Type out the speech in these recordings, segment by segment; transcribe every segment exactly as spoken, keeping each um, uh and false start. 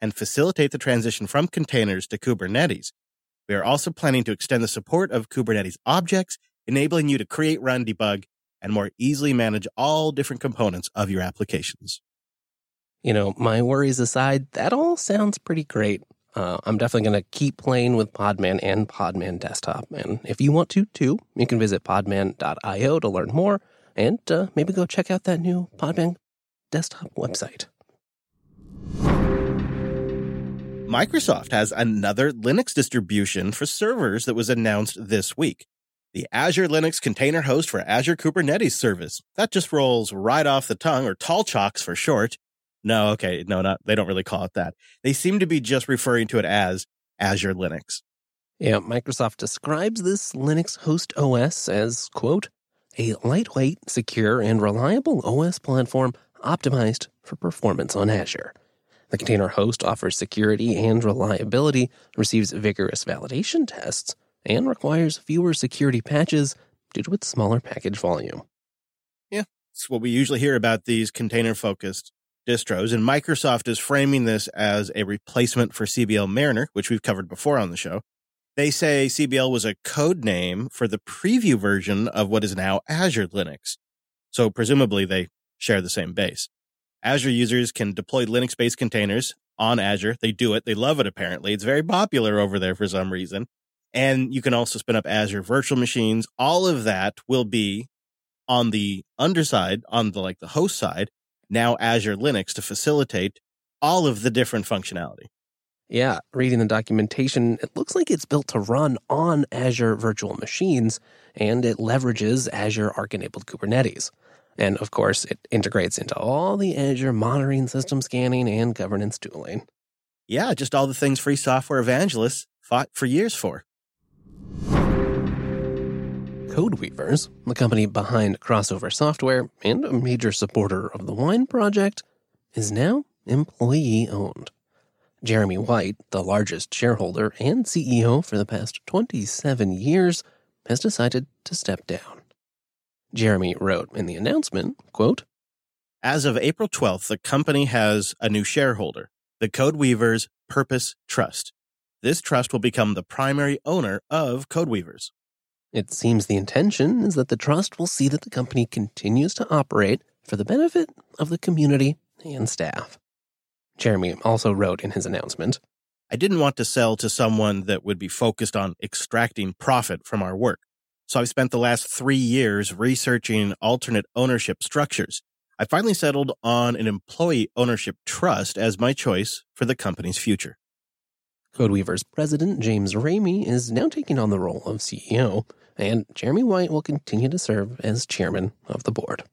and facilitate the transition from containers to Kubernetes. We are also planning to extend the support of Kubernetes objects, enabling you to create, run, debug, and more easily manage all different components of your applications. You know, my worries aside, that all sounds pretty great. Uh, I'm definitely going to keep playing with Podman and Podman Desktop. And if you want to, too, you can visit podman dot io to learn more and uh, maybe go check out that new Podman Desktop website. Microsoft has another Linux distribution for servers that was announced this week. The Azure Linux Container Host for Azure Kubernetes Service. That just rolls right off the tongue, or TallChalks for short. No, okay, no, not they don't really call it that. They seem to be just referring to it as Azure Linux. Yeah, Microsoft describes this Linux host O S as, quote, a lightweight, secure, and reliable O S platform optimized for performance on Azure. The container host offers security and reliability, receives vigorous validation tests, and requires fewer security patches due to its smaller package volume. Yeah, it's what we usually hear about these container-focused distros, and Microsoft is framing this as a replacement for C B L Mariner, which we've covered before on the show. They say C B L was a code name for the preview version of what is now Azure Linux. So presumably they share the same base. Azure users can deploy Linux-based containers on Azure. They do it. They love it, apparently. It's very popular over there for some reason. And you can also spin up Azure virtual machines. All of that will be on the underside, on the like the host side, now Azure Linux, to facilitate all of the different functionality. Yeah, reading the documentation, it looks like it's built to run on Azure virtual machines, and it leverages Azure Arc-enabled Kubernetes. And of course, it integrates into all the Azure monitoring, system scanning, and governance tooling. Yeah, just all the things free software evangelists fought for years for. Codeweavers, the company behind Crossover Software and a major supporter of the Wine Project, is now employee-owned. Jeremy White, the largest shareholder and C E O for the past twenty-seven years, has decided to step down. Jeremy wrote in the announcement, quote, as of April twelfth, the company has a new shareholder, the Codeweavers Purpose Trust. This trust will become the primary owner of Codeweavers. It seems the intention is that the trust will see that the company continues to operate for the benefit of the community and staff. Jeremy also wrote in his announcement, I didn't want to sell to someone that would be focused on extracting profit from our work. So I've spent the last three years researching alternate ownership structures. I finally settled on an employee ownership trust as my choice for the company's future. Codeweaver's president, James Ramey, is now taking on the role of C E O, and Jeremy White will continue to serve as chairman of the board.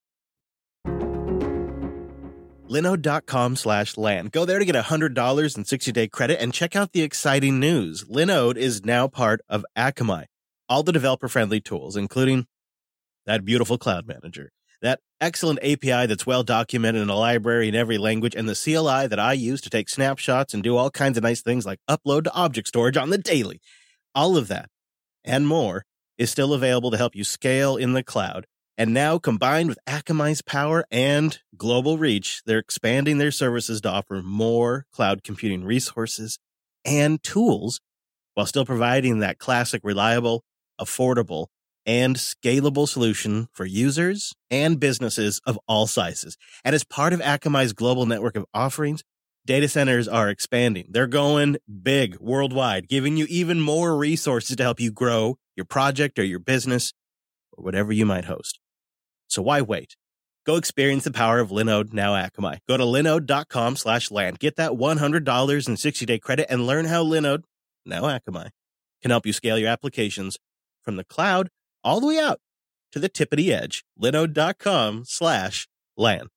Linode.com slash LAN. Go there to get one hundred dollars in sixty-day credit and check out the exciting news. Linode is now part of Akamai. All the developer-friendly tools, including that beautiful cloud manager, that excellent A P I that's well-documented in a library in every language, and the C L I that I use to take snapshots and do all kinds of nice things like upload to object storage on the daily. All of that and more is still available to help you scale in the cloud. And now, combined with Akamai's power and global reach, they're expanding their services to offer more cloud computing resources and tools while still providing that classic, reliable, affordable, and scalable solution for users and businesses of all sizes. And as part of Akamai's global network of offerings, data centers are expanding. They're going big worldwide, giving you even more resources to help you grow your project or your business or whatever you might host. So why wait? Go experience the power of Linode, now Akamai. Go to linode.com slash LAN. Get that one hundred dollars in sixty-day credit and learn how Linode, now Akamai, can help you scale your applications from the cloud all the way out to the tip of the edge. Linode.com slash LAN.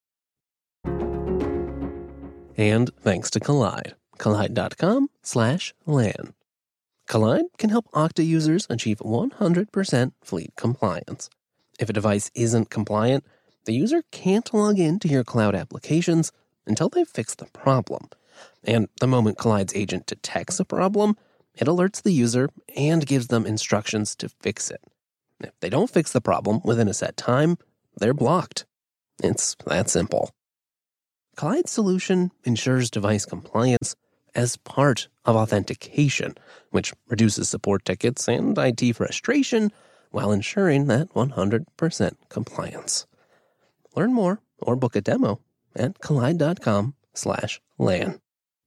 And thanks to Collide. Collide.com slash LAN. Collide can help Okta users achieve one hundred percent fleet compliance. If a device isn't compliant, the user can't log into your cloud applications until they've fixed the problem. And the moment Collide's agent detects a problem, it alerts the user and gives them instructions to fix it. If they don't fix the problem within a set time, they're blocked. It's that simple. Collide's solution ensures device compliance as part of authentication, which reduces support tickets and I T frustration while ensuring that one hundred percent compliance. Learn more or book a demo at collide.com slash LAN.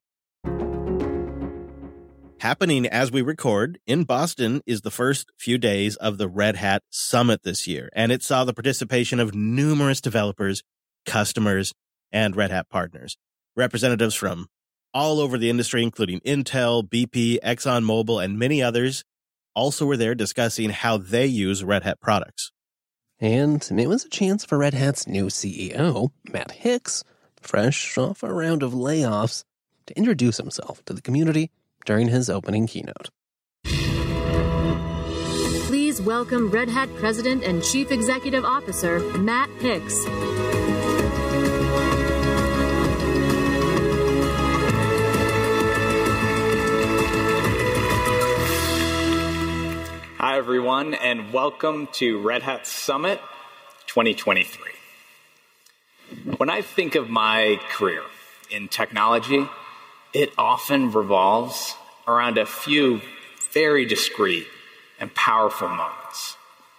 Happening as we record in Boston is the first few days of the Red Hat Summit this year, and it saw the participation of numerous developers, customers, and Red Hat partners. Representatives from all over the industry, including Intel, B P, ExxonMobil, and many others, also were there discussing how they use Red Hat products. And it was a chance for Red Hat's new C E O, Matt Hicks, fresh off a round of layoffs, to introduce himself to the community during his opening keynote. Please welcome Red Hat President and Chief Executive Officer, Matt Hicks. Hi, everyone, and welcome to Red Hat Summit twenty twenty-three. When I think of my career in technology, it often revolves around a few very discrete and powerful moments.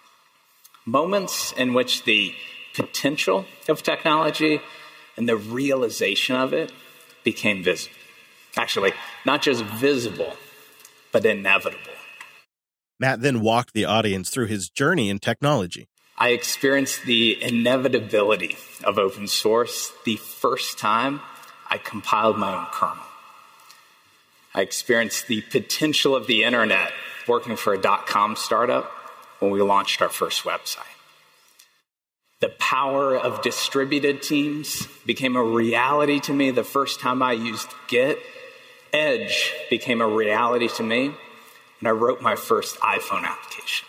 Moments in which the potential of technology and the realization of it became visible. Actually, not just visible, but inevitable. Matt then walked the audience through his journey in technology. I experienced the inevitability of open source the first time I compiled my own kernel. I experienced the potential of the internet working for a dot-com startup when we launched our first website. The power of distributed teams became a reality to me the first time I used Git. Edge became a reality to me when I wrote my first iPhone application.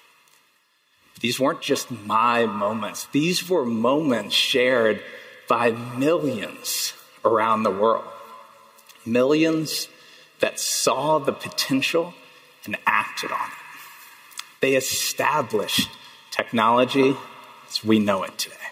These weren't just my moments. These were moments shared by millions around the world. Millions that saw the potential and acted on it. They established technology as we know it today.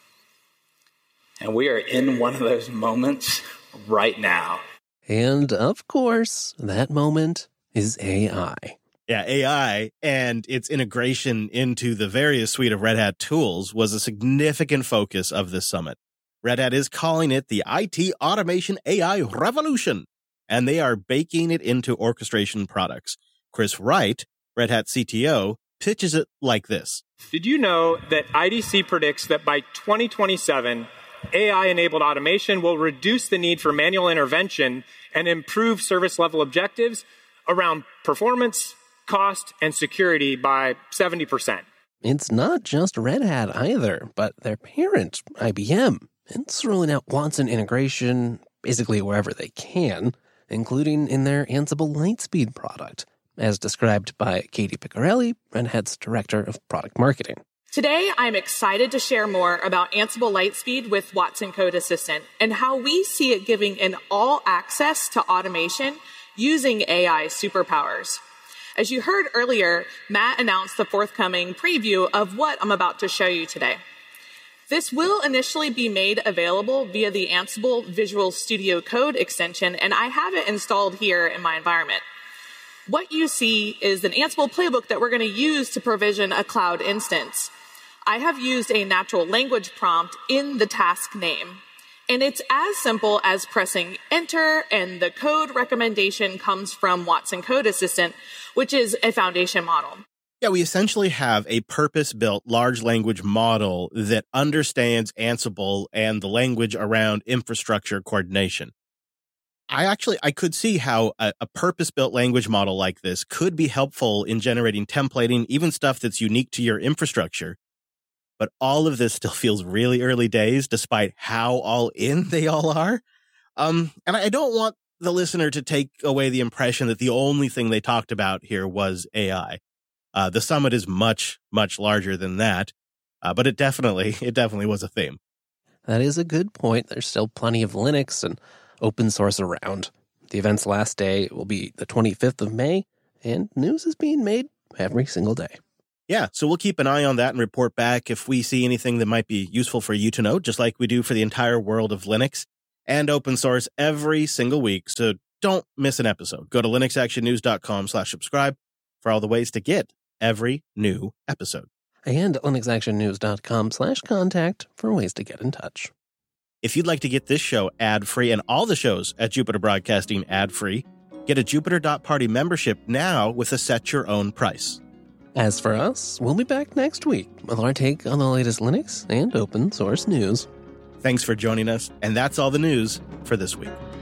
And we are in one of those moments right now. And of course, that moment is A I. Yeah, A I and its integration into the various suite of Red Hat tools was a significant focus of this summit. Red Hat is calling it the I T automation A I revolution, and they are baking it into orchestration products. Chris Wright, Red Hat C T O, pitches it like this. Did you know that I D C predicts that by twenty twenty-seven, A I-enabled automation will reduce the need for manual intervention and improve service-level objectives around performance, cost, and security by seventy percent? It's not just Red Hat either, but their parent, I B M. It's rolling out Watson integration basically wherever they can, including in their Ansible Lightspeed product, as described by Katie Piccarelli, Red Hat's Director of Product Marketing. Today, I'm excited to share more about Ansible Lightspeed with Watson Code Assistant and how we see it giving an all access to automation using A I superpowers. As you heard earlier, Matt announced the forthcoming preview of what I'm about to show you today. This will initially be made available via the Ansible Visual Studio Code extension, and I have it installed here in my environment. What you see is an Ansible playbook that we're going to use to provision a cloud instance. I have used a natural language prompt in the task name, and it's as simple as pressing enter, and the code recommendation comes from Watson Code Assistant, which is a foundation model. Yeah, we essentially have a purpose-built large language model that understands Ansible and the language around infrastructure coordination. I actually, I could see how a, a purpose-built language model like this could be helpful in generating templating, even stuff that's unique to your infrastructure. But all of this still feels really early days, despite how all in they all are. Um, and I don't want the listener to take away the impression that the only thing they talked about here was A I. Uh, the summit is much, much larger than that, uh, but it definitely, it definitely was a theme. That is a good point. There's still plenty of Linux and open source around. The event's last day will be the twenty-fifth of May, and news is being made every single day. Yeah, so we'll keep an eye on that and report back if we see anything that might be useful for you to know, just like we do for the entire world of Linux and open source every single week. So don't miss an episode. Go to linuxactionnews.com slash subscribe for all the ways to get every new episode. And linuxactionnews.com slash contact for ways to get in touch. If you'd like to get this show ad-free and all the shows at Jupiter Broadcasting ad-free, get a Jupiter dot Party membership now with a set-your-own price. As for us, we'll be back next week with our take on the latest Linux and open source news. Thanks for joining us, and that's all the news for this week.